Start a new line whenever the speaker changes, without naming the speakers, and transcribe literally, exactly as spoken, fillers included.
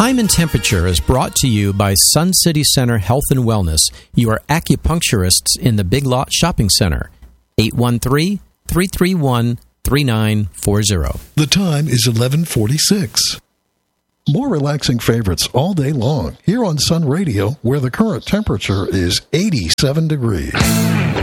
Time and Temperature is brought to you by Sun City Center Health and Wellness, your acupuncturists in the Big Lot Shopping Center. eight one three, three three one, three nine four zero.
The time is eleven forty-six. More relaxing favorites all day long here on Sun Radio, where the current temperature is eighty-seven degrees.